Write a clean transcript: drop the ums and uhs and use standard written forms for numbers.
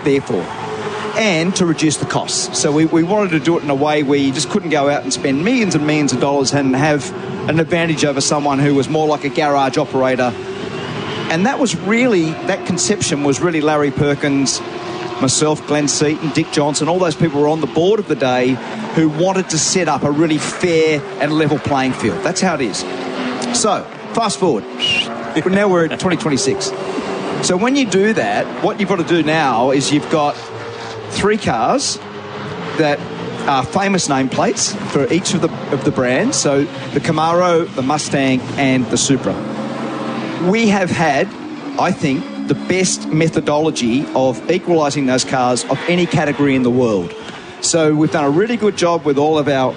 there for, and to reduce the costs. So we wanted to do it in a way where you just couldn't go out and spend millions and millions of dollars and have an advantage over someone who was more like a garage operator. And that conception was really Larry Perkins, myself, Glenn Seaton, Dick Johnson, all those people were on the board of the day who wanted to set up a really fair and level playing field. That's how it is. So, fast forward. Now we're at 2026. So when you do that, what you've got to do now is you've got 3 cars that are famous nameplates for each of the brands. So the Camaro, the Mustang, and the Supra. We have had, I think, the best methodology of equalising those cars of any category in the world. So we've done a really good job with all of our